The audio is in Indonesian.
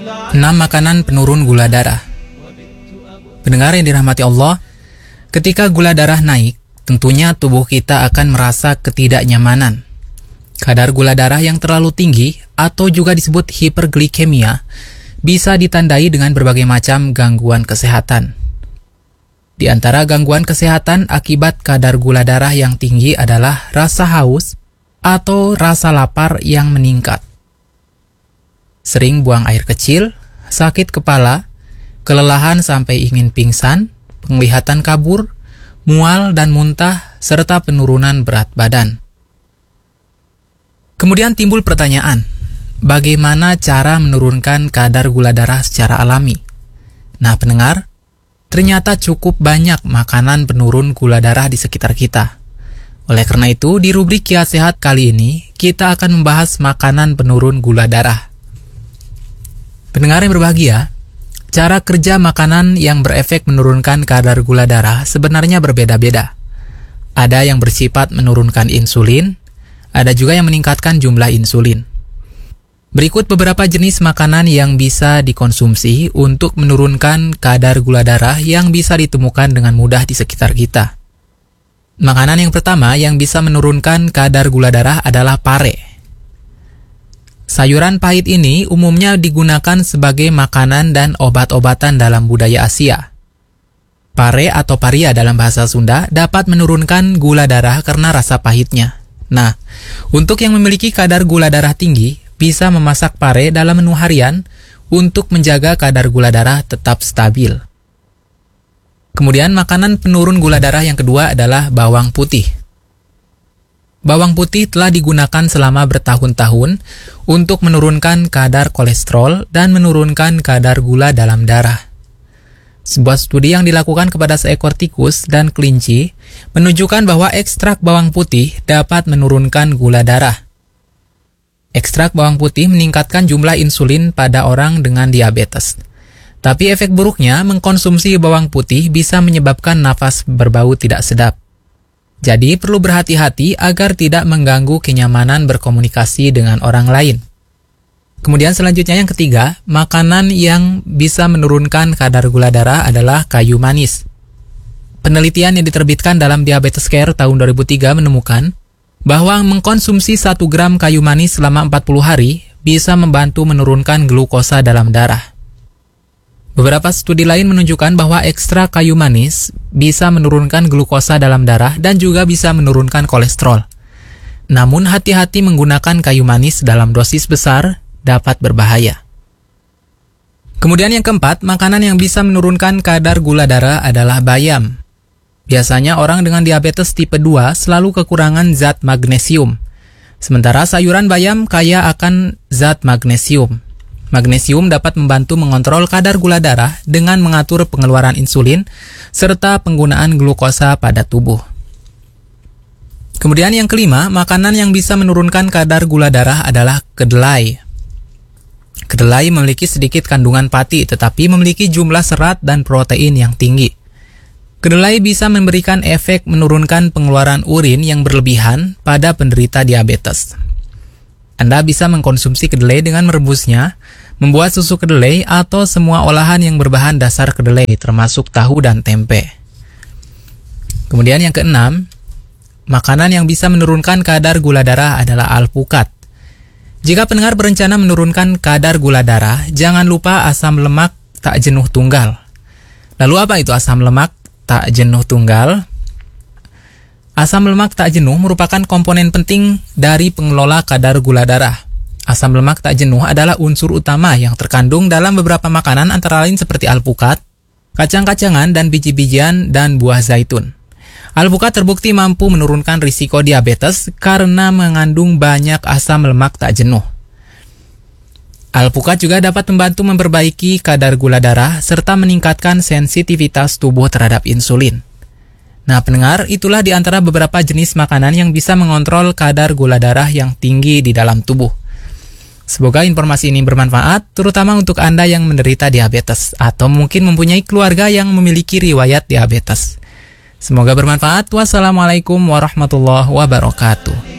6 makanan penurun gula darah. Pendengar yang dirahmati Allah, ketika gula darah naik, tentunya tubuh kita akan merasa ketidaknyamanan. Kadar gula darah yang terlalu tinggi atau juga disebut hiperglikemia bisa ditandai dengan berbagai macam gangguan kesehatan. Di antara gangguan kesehatan akibat kadar gula darah yang tinggi adalah rasa haus atau rasa lapar yang meningkat, sering buang air kecil, sakit kepala, kelelahan sampai ingin pingsan, penglihatan kabur, mual dan muntah, serta penurunan berat badan. Kemudian timbul pertanyaan, bagaimana cara menurunkan kadar gula darah secara alami? Nah, pendengar, ternyata cukup banyak makanan penurun gula darah di sekitar kita. Oleh karena itu, di rubrik Kiat Sehat kali ini, kita akan membahas makanan penurun gula darah. Pendengar yang berbahagia, cara kerja makanan yang berefek menurunkan kadar gula darah sebenarnya berbeda-beda. Ada yang bersifat menurunkan insulin, ada juga yang meningkatkan jumlah insulin. Berikut beberapa jenis makanan yang bisa dikonsumsi untuk menurunkan kadar gula darah yang bisa ditemukan dengan mudah di sekitar kita. Makanan yang pertama yang bisa menurunkan kadar gula darah adalah pare. Sayuran pahit ini umumnya digunakan sebagai makanan dan obat-obatan dalam budaya Asia. Pare atau paria dalam bahasa Sunda dapat menurunkan gula darah karena rasa pahitnya. Nah, untuk yang memiliki kadar gula darah tinggi, bisa memasak pare dalam menu harian untuk menjaga kadar gula darah tetap stabil. Kemudian makanan penurun gula darah yang kedua adalah bawang putih. Bawang putih telah digunakan selama bertahun-tahun untuk menurunkan kadar kolesterol dan menurunkan kadar gula dalam darah. Sebuah studi yang dilakukan kepada seekor tikus dan kelinci menunjukkan bahwa ekstrak bawang putih dapat menurunkan gula darah. Ekstrak bawang putih meningkatkan jumlah insulin pada orang dengan diabetes. Tapi efek buruknya, mengkonsumsi bawang putih bisa menyebabkan nafas berbau tidak sedap. Jadi perlu berhati-hati agar tidak mengganggu kenyamanan berkomunikasi dengan orang lain. Kemudian selanjutnya yang ketiga, makanan yang bisa menurunkan kadar gula darah adalah kayu manis. Penelitian yang diterbitkan dalam Diabetes Care tahun 2003 menemukan bahwa mengkonsumsi 1 gram kayu manis selama 40 hari bisa membantu menurunkan glukosa dalam darah. Beberapa studi lain menunjukkan bahwa ekstrak kayu manis bisa menurunkan glukosa dalam darah dan juga bisa menurunkan kolesterol. Namun hati-hati menggunakan kayu manis dalam dosis besar dapat berbahaya. Kemudian yang keempat, makanan yang bisa menurunkan kadar gula darah adalah bayam. Biasanya orang dengan diabetes tipe 2 selalu kekurangan zat magnesium. Sementara sayuran bayam kaya akan zat magnesium. Magnesium dapat membantu mengontrol kadar gula darah dengan mengatur pengeluaran insulin serta penggunaan glukosa pada tubuh. Kemudian yang kelima, makanan yang bisa menurunkan kadar gula darah adalah kedelai. Kedelai memiliki sedikit kandungan pati tetapi memiliki jumlah serat dan protein yang tinggi. Kedelai bisa memberikan efek menurunkan pengeluaran urin yang berlebihan pada penderita diabetes. Anda bisa mengkonsumsi kedelai dengan merebusnya, membuat susu kedelai atau semua olahan yang berbahan dasar kedelai termasuk tahu dan tempe. Kemudian yang keenam, makanan yang bisa menurunkan kadar gula darah adalah alpukat. Jika pendengar berencana menurunkan kadar gula darah, jangan lupa asam lemak tak jenuh tunggal. Lalu apa itu asam lemak tak jenuh tunggal? Asam lemak tak jenuh merupakan komponen penting dari pengelola kadar gula darah. Asam lemak tak jenuh adalah unsur utama yang terkandung dalam beberapa makanan antara lain seperti alpukat, kacang-kacangan dan biji-bijian dan buah zaitun. Alpukat terbukti mampu menurunkan risiko diabetes karena mengandung banyak asam lemak tak jenuh. Alpukat juga dapat membantu memperbaiki kadar gula darah serta meningkatkan sensitivitas tubuh terhadap insulin. Nah, pendengar, itulah di antara beberapa jenis makanan yang bisa mengontrol kadar gula darah yang tinggi di dalam tubuh. Semoga informasi ini bermanfaat, terutama untuk Anda yang menderita diabetes atau mungkin mempunyai keluarga yang memiliki riwayat diabetes. Semoga bermanfaat. Wassalamualaikum warahmatullahi wabarakatuh.